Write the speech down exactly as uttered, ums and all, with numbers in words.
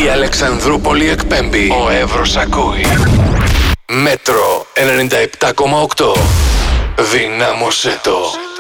Η Αλεξανδρούπολη εκπέμπει. Ο Εύρος ακούει. Μέτρο ενενήντα επτά κόμμα οκτώ. Δυνάμωσέ το.